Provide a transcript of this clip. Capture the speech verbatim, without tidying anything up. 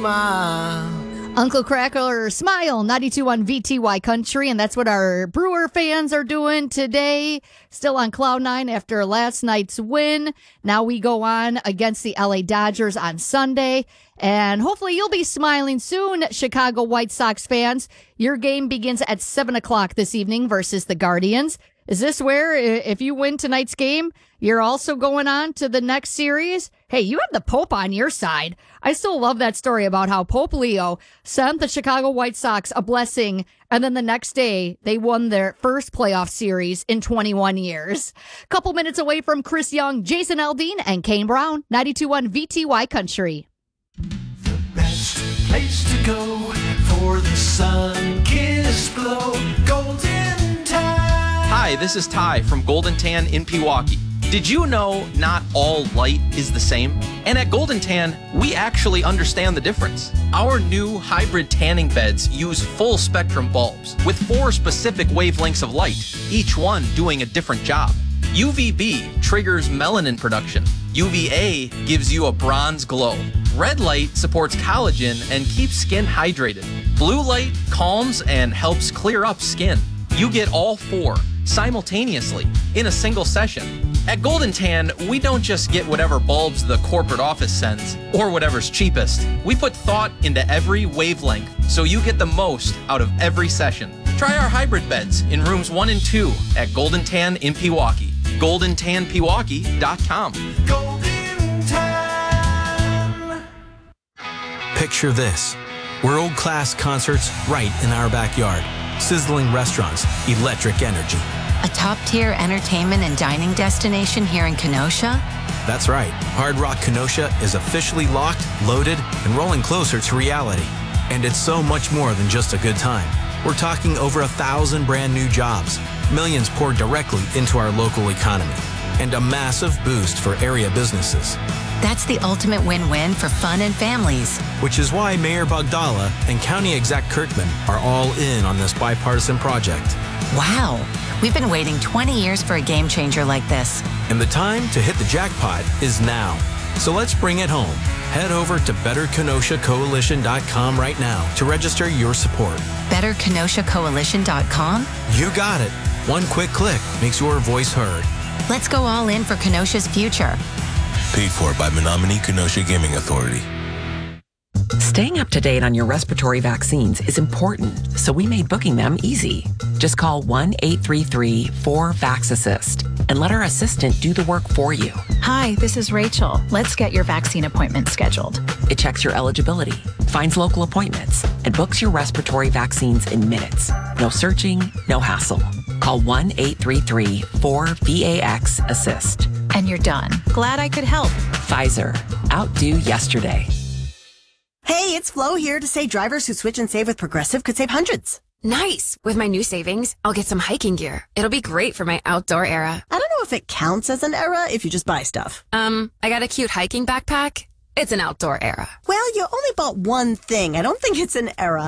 smile. Uncle Cracker Smile, ninety-two on V T Y Country, and that's what our Brewer fans are doing today. Still on cloud nine after last night's win. Now we go on against the L A Dodgers on Sunday, and hopefully you'll be smiling soon, Chicago White Sox fans. Your game begins at seven o'clock this evening versus the Guardians. Is this where, if you win tonight's game, you're also going on to the next series? Hey, you have the Pope on your side. I still love that story about how Pope Leo sent the Chicago White Sox a blessing, and then the next day, they won their first playoff series in twenty-one years. Couple minutes away from Chris Young, Jason Aldean, and Kane Brown, ninety-two on V T Y Country. The best place to go for the sun-kissed glow. Golden Tan. Hi, this is Ty from Golden Tan in Pewaukee. Did you know not all light is the same? And at Golden Tan, we actually understand the difference. Our new hybrid tanning beds use full spectrum bulbs with four specific wavelengths of light, each one doing a different job. U V B triggers melanin production. U V A gives you a bronze glow. Red light supports collagen and keeps skin hydrated. Blue light calms and helps clear up skin. You get all four simultaneously in a single session. At Golden Tan, we don't just get whatever bulbs the corporate office sends or whatever's cheapest. We put thought into every wavelength so you get the most out of every session. Try our hybrid beds in rooms one and two at Golden Tan in Pewaukee. golden tan pewaukee dot com. Golden Tan. Picture this. World-class concerts right in our backyard. Sizzling restaurants, electric energy. A top-tier entertainment and dining destination here in Kenosha? That's right. Hard Rock Kenosha is officially locked, loaded, and rolling closer to reality. And it's so much more than just a good time. We're talking over a thousand brand new jobs, millions poured directly into our local economy, and a massive boost for area businesses. That's the ultimate win-win for fun and families. Which is why Mayor Bogdala and County Exec Kirkman are all in on this bipartisan project. Wow, we've been waiting twenty years for a game changer like this. And the time to hit the jackpot is now. So let's bring it home. Head over to better kenosha coalition dot com right now to register your support. better kenosha coalition dot com? You got it. One quick click makes your voice heard. Let's go all in for Kenosha's future. Paid for by Menominee Kenosha Gaming Authority. Staying up to date on your respiratory vaccines is important, so we made booking them easy. Just call one eight three three four VAX-ASSIST and let our assistant do the work for you. Hi, this is Rachel. Let's get your vaccine appointment scheduled. It checks your eligibility, finds local appointments, and books your respiratory vaccines in minutes. No searching, no hassle. Call one eight three three four VAX-ASSIST. And you're done. Glad I could help. Pfizer. Outdo yesterday. Hey, it's Flo here to say drivers who switch and save with Progressive could save hundreds. Nice. With my new savings, I'll get some hiking gear. It'll be great for my outdoor era. I don't know if it counts as an era if you just buy stuff. Um, I got a cute hiking backpack. It's an outdoor era. Well, you only bought one thing. I don't think it's an era.